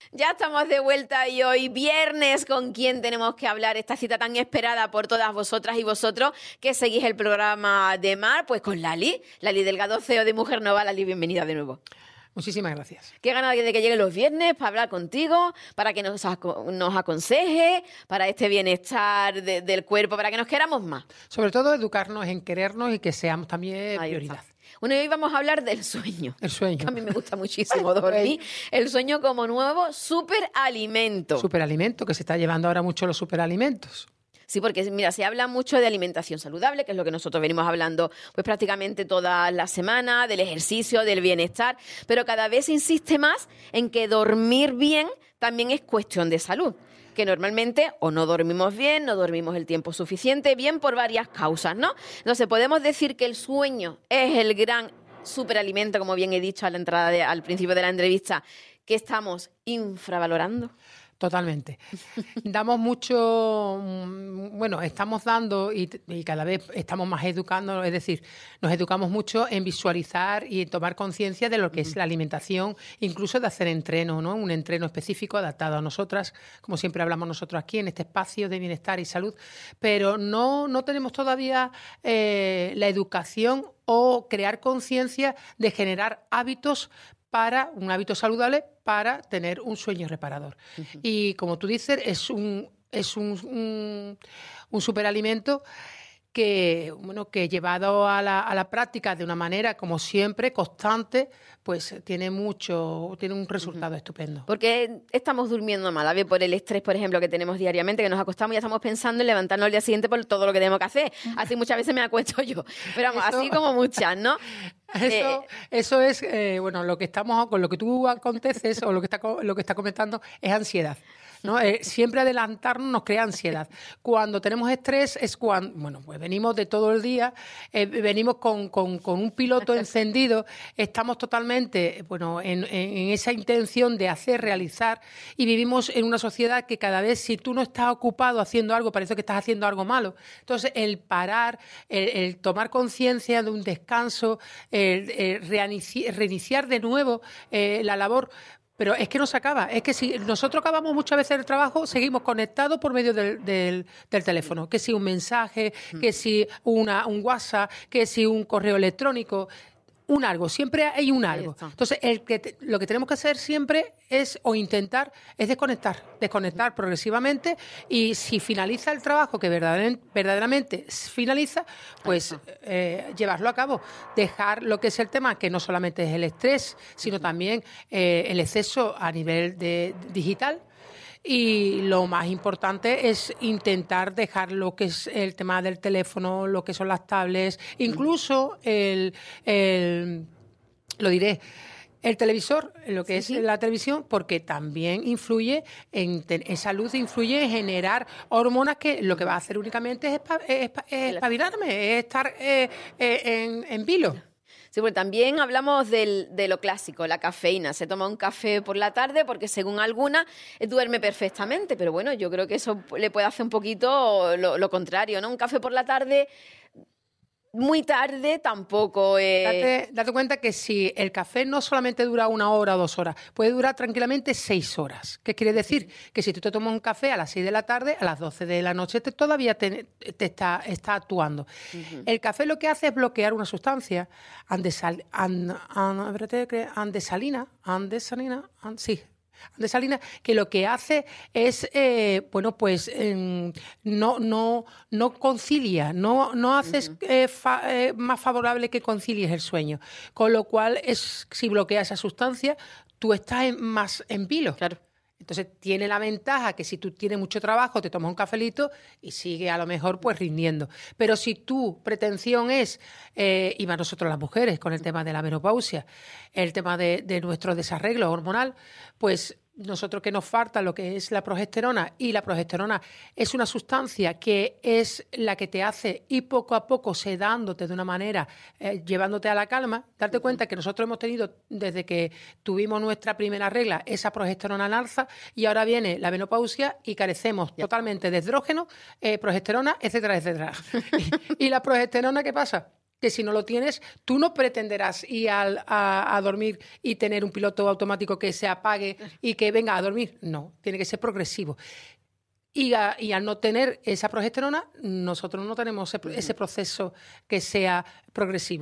Ya estamos de vuelta y hoy viernes, ¿con quién tenemos que hablar? Esta cita tan esperada por todas vosotras y vosotros que seguís el programa de Mar, pues con Lali Delgado, CEO de Mujer Nova. Lali, bienvenida de nuevo. Muchísimas gracias. Qué ganas de que lleguen los viernes para hablar contigo, para que nos aconseje, para este bienestar del cuerpo, para que nos queramos más. Sobre todo educarnos en querernos y que seamos también prioridad. Bueno, y hoy vamos a hablar del sueño. El sueño. Que a mí me gusta muchísimo dormir. El sueño como nuevo superalimento. Superalimento, que se está llevando ahora mucho los superalimentos. Sí, porque mira, se habla mucho de alimentación saludable, que es lo que nosotros venimos hablando pues prácticamente toda la semana, del ejercicio, del bienestar, pero cada vez se insiste más en que dormir bien también es cuestión de salud, que normalmente o no dormimos bien, no dormimos el tiempo suficiente, bien por varias causas, ¿no? Entonces podemos decir que el sueño es el gran superalimento, como bien he dicho al principio de la entrevista, que estamos infravalorando. Totalmente. Damos mucho, estamos dando y cada vez estamos más educando, es decir, nos educamos mucho en visualizar y en tomar conciencia de lo que es la alimentación, incluso de hacer entreno, ¿no? Un entreno específico adaptado a nosotras, como siempre hablamos nosotros aquí en este espacio de bienestar y salud, pero no tenemos todavía la educación o crear conciencia de generar hábitos para un hábito saludable para tener un sueño reparador. Uh-huh. Y como tú dices, es un superalimento que llevado a la práctica de una manera, como siempre, constante, pues tiene un resultado estupendo. Porque estamos durmiendo mal, a ver, por el estrés, por ejemplo, que tenemos diariamente, que nos acostamos y ya estamos pensando en levantarnos al día siguiente por todo lo que tenemos que hacer. Así muchas veces me acuesto yo, pero vamos, así como muchas, ¿no? Eso es, lo que estamos, con lo que tú aconteces o lo que está comentando es ansiedad, ¿no? Siempre adelantarnos nos crea ansiedad. Cuando tenemos estrés es cuando, pues venimos de todo el día, venimos con un piloto encendido, estamos totalmente, en esa intención de realizar, y vivimos en una sociedad que cada vez, si tú no estás ocupado haciendo algo, parece que estás haciendo algo malo. Entonces, el parar, el tomar conciencia de un descanso, reiniciar de nuevo la labor. Pero es que no se acaba. Es que si nosotros acabamos muchas veces el trabajo, seguimos conectados por medio del teléfono. Que si un mensaje, que si un WhatsApp, que si un correo electrónico. Un algo, siempre hay un algo. Entonces, lo que tenemos que hacer siempre es desconectar progresivamente, y si finaliza el trabajo, que verdaderamente finaliza, pues llevarlo a cabo. Dejar lo que es el tema, que no solamente es el estrés, sino también el exceso a nivel digital. Y lo más importante es intentar dejar lo que es el tema del teléfono, lo que son las tablets, incluso el televisor, lo que es la televisión, porque también influye en salud, influye en generar hormonas que lo que va a hacer únicamente es espabilarme, es estar en vilo. Sí, porque también hablamos de lo clásico, la cafeína. Se toma un café por la tarde porque, según alguna, duerme perfectamente. Pero bueno, yo creo que eso le puede hacer un poquito lo contrario, ¿no? Un café por la tarde, muy tarde, tampoco Date cuenta que si el café no solamente dura 1 hora o 2 horas, puede durar tranquilamente 6 horas. ¿Qué quiere decir? Que si tú te tomas un café a las 6 de la tarde, a las 12 de la noche todavía te está actuando. Uh-huh. El café lo que hace es bloquear una sustancia andesalina, que lo que hace es, no concilia, no haces más favorable que concilies el sueño. Con lo cual, si bloquea esa sustancia, tú estás más en vilo. Claro. Entonces, tiene la ventaja que si tú tienes mucho trabajo, te tomas un cafelito y sigue a lo mejor pues rindiendo. Pero si tu pretensión es, y más nosotros las mujeres con el tema de la menopausia, el tema de nuestro desarreglo hormonal, pues nosotros que nos falta lo que es la progesterona, y la progesterona es una sustancia que es la que te hace ir poco a poco sedándote de una manera, llevándote a la calma. Darte cuenta que nosotros hemos tenido, desde que tuvimos nuestra primera regla, esa progesterona en alza, y ahora viene la menopausia y carecemos totalmente de estrógeno, progesterona, etcétera, etcétera. ¿Y la progesterona qué pasa? que si no lo tienes, tú no pretenderás ir a dormir y tener un piloto automático que se apague y que venga a dormir. No, tiene que ser progresivo. Y al no tener esa progesterona, nosotros no tenemos ese proceso que sea progresivo.